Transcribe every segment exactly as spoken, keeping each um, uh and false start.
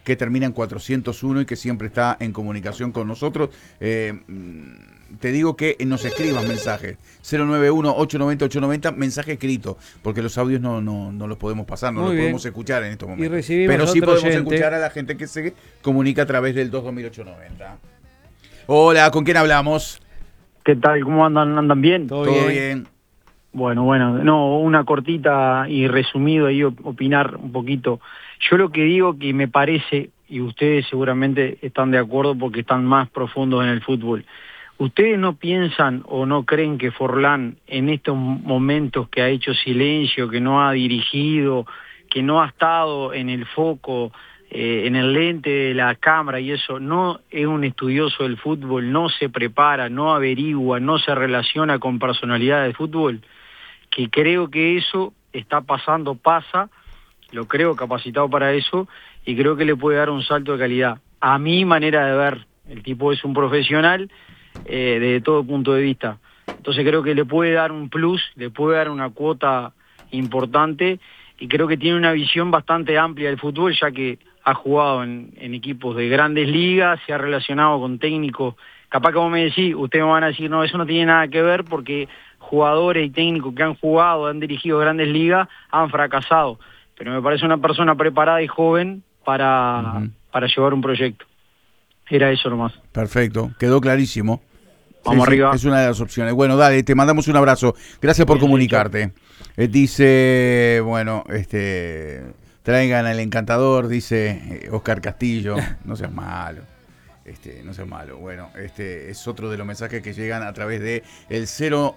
que termina en cuatrocientos uno y que siempre está en comunicación con nosotros. Eh, te digo que nos escribas mensajes. cero nueve uno, ocho nueve cero, ocho nueve cero, mensaje escrito, porque los audios no, no, no los podemos pasar, no Muy los bien. podemos escuchar en estos momentos. Y recibimos Pero sí otro podemos oyente. escuchar a la gente que se comunica a través del dos dos mil ocho noventa. Hola, ¿con quién hablamos? ¿Qué tal? ¿Cómo andan? ¿Andan bien? Todo, Todo bien. bien. Bueno, bueno, no, una cortita y resumido ahí opinar un poquito. Yo lo que digo que me parece, y ustedes seguramente están de acuerdo porque están más profundos en el fútbol, ¿ustedes no piensan o no creen que Forlán en estos momentos que ha hecho silencio, que no ha dirigido, que no ha estado en el foco, eh, en el lente de la cámara y eso, no es un estudioso del fútbol, no se prepara, no averigua, no se relaciona con personalidades de fútbol? Que creo que eso está pasando, pasa, lo creo capacitado para eso y creo que le puede dar un salto de calidad. A mi manera de ver, el tipo es un profesional eh, desde todo punto de vista. Entonces creo que le puede dar un plus, le puede dar una cuota importante y creo que tiene una visión bastante amplia del fútbol, ya que ha jugado en, en equipos de grandes ligas, se ha relacionado con técnicos. Capaz que vos me decís, ustedes me van a decir, no, eso no tiene nada que ver porque jugadores y técnicos que han jugado, han dirigido grandes ligas, han fracasado. Pero me parece una persona preparada y joven para, uh-huh. para llevar un proyecto. Era eso nomás. Perfecto, quedó clarísimo. Vamos sí, arriba. Sí, es una de las opciones. Bueno, dale, te mandamos un abrazo. Gracias por Bien, comunicarte. Eh, dice, bueno, este, traigan al encantador, dice Oscar Castillo. No seas malo. Este, no seas malo. Bueno, este es otro de los mensajes que llegan a través de el cero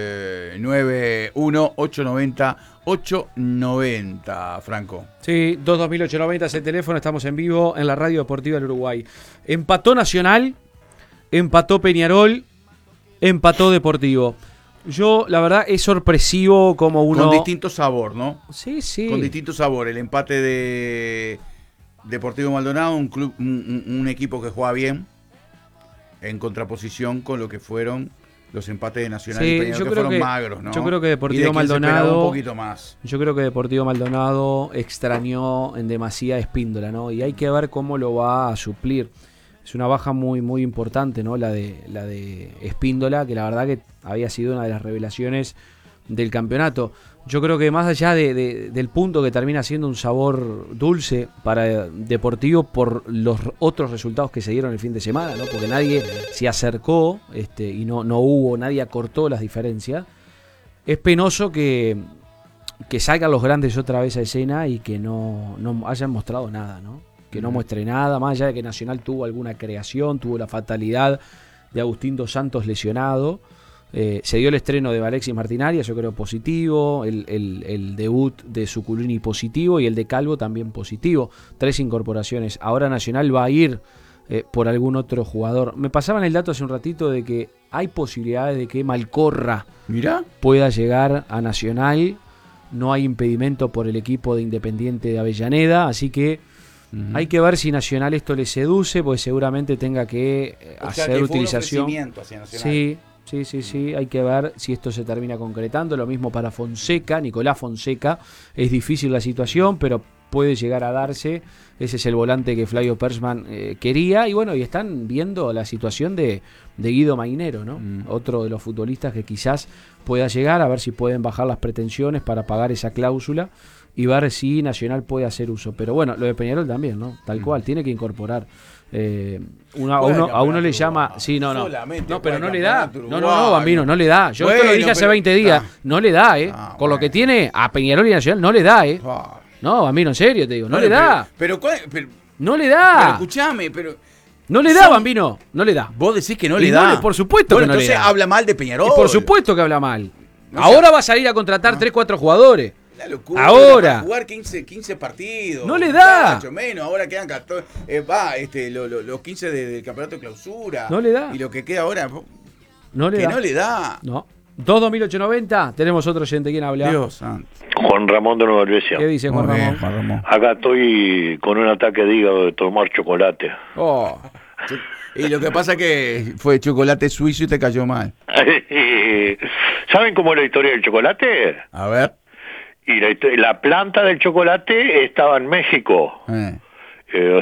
nueve uno, ocho nueve cero, ocho nueve cero, Franco. Sí, dos dos mil ocho noventa es el teléfono, estamos en vivo en la Radio Deportiva del Uruguay. Empató Nacional, empató Peñarol, empató Deportivo. Yo, la verdad, es sorpresivo como uno... Con distinto sabor, ¿no? Sí, sí. Con distinto sabor. El empate de Deportivo Maldonado, un club, un, un equipo que juega bien, en contraposición con lo que fueron los empates de Nacional sí, y Peñarol, yo que creo fueron que, magros, ¿no? Yo creo que Deportivo y de Maldonado... un poquito más. Yo creo que Deportivo Maldonado extrañó en demasía a Espíndola, ¿no? Y hay que ver cómo lo va a suplir. Es una baja muy muy importante, ¿no? La de la de Espíndola, que la verdad que había sido una de las revelaciones del campeonato. Yo creo que más allá de, de, del punto que termina siendo un sabor dulce para Deportivo por los otros resultados que se dieron el fin de semana, ¿no? Porque nadie se acercó este, y no, no hubo, nadie acortó las diferencias. Es penoso que, que salgan los grandes otra vez a escena y que no, no hayan mostrado nada, ¿no? Que no muestre nada, más allá de que Nacional tuvo alguna creación, tuvo la fatalidad de Agustín Dos Santos lesionado. Eh, se dio el estreno de Alexis Martinarias, yo creo positivo, el, el, el debut de Suculini positivo y el de Calvo también positivo. Tres incorporaciones. Ahora Nacional va a ir eh, por algún otro jugador. Me pasaban el dato hace un ratito de que hay posibilidades de que Malcorra ¿Mirá? pueda llegar a Nacional. No hay impedimento por el equipo de Independiente de Avellaneda, así que uh-huh. hay que ver si Nacional esto le seduce, porque seguramente tenga que eh, o hacer sea, que utilización. Fue un hacia Nacional. Sí. Sí, sí, sí, hay que ver si esto se termina concretando. Lo mismo para Fonseca, Nicolás Fonseca. Es difícil la situación, pero puede llegar a darse. Ese es el volante que Flavio Persman eh, quería. Y bueno, y están viendo la situación de, de Guido Mainero, ¿no? Mm. Otro de los futbolistas que quizás pueda llegar, a ver si pueden bajar las pretensiones para pagar esa cláusula y ver si Nacional puede hacer uso. Pero bueno, lo de Peñarol también, ¿no? Tal cual, tiene que incorporar. Eh, una, a uno, a uno le llama, sí, no, no, no, pero no le da, no, no, no, Bambino, no le da. Yo bueno, esto lo dije hace veinte días, ah, no le da, eh. Ah, Con bueno. lo que tiene a Peñarol y Nacional, no le da, eh. Ah. No, Bambino, en serio te digo, no bueno, le da. Pero, pero, pero, no le da. Pero escuchame, pero no le da, son... Bambino, no le da. Vos decís que no le y da. No le, por supuesto bueno, que no le da. Entonces habla mal de Peñarol. Y por supuesto que habla mal. No Ahora sé. va a salir a contratar tres, cuatro jugadores. La locura, ahora para jugar quince, quince partidos. No le da. Mucho menos, ahora quedan catorce, eh, va, este, lo, lo, los quince de, del campeonato de clausura. No le da. Y lo que queda ahora, no le que da. no le da. No. dos dos mil ochocientos noventa, tenemos otro oyente. ¿Quién habla? Dios santo. Juan Ramón de Nueva Helvecia. ¿Qué dice Juan Ramón? Bien, Juan Ramón? Acá estoy con un ataque de hígado de tomar chocolate. Oh. Y lo que pasa es que fue chocolate suizo y te cayó mal. ¿Saben cómo es la historia del chocolate? A ver. Y la, la planta del chocolate estaba en México. Eh. Eh,